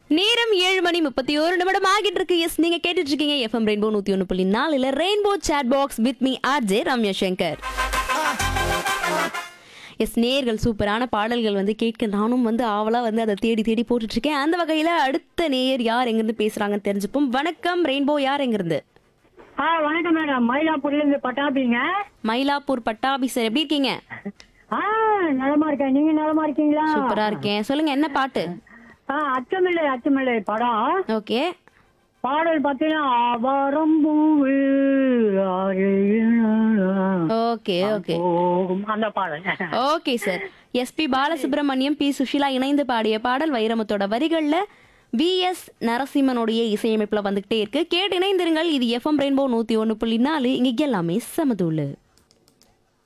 நேரம் 7:31 ஆகிட்டு இருக்கு. எஸ், நீங்க கேட்டுட்டு இருக்கீங்க FM rainbow 101.4 rainbow chat box with me RJ Ramya Shankar. S, நேயர்கள் சூப்பரான பாடல்கள் வந்து கேட்க நானும் வந்து ஆவலா வந்து அதை தேடி தேடி போட்டுட்டு இருக்கேன். அந்த வகையில அடுத்த நேயர் யார் எங்கிருந்து பேசுறாங்கன்னு தெரிஞ்சுப்போம். வணக்கம் ரெயின்போ, யார் எங்கிருந்து? வணக்கம் மேடம், மயிலாப்பூர்ல இருந்து பட்டாபிங்க. மயிலாப்பூர் பட்டாபி சார், எப்படி இருக்கீங்க? நலமா இருக்கேன், நீங்க நலமா இருக்கீங்களா? சூப்பரா இருக்கேன். சொல்லுங்க, என்ன பாட்டு? அச்சமில்லை அச்சமில்லை படம். ஓகே, பாடல் பார்த்தீங்கன்னா ஆவாரம்பூவு ஓகே, ஓகே, அந்த பாடல். Okay sir. SP Balasubramaniam, B Sushila இணைந்து பாடிய பாடல் வைரமுத்தோட வரிகள்ல VS நரசிம்மனுடைய இசையமைப்புல வந்துகிட்டே இருக்கு. கேட்டு இணைந்திருங்கள். இது எஃப்எம் ரெயின்போ 101.4. இங்க எல்லாமே சமதூளு.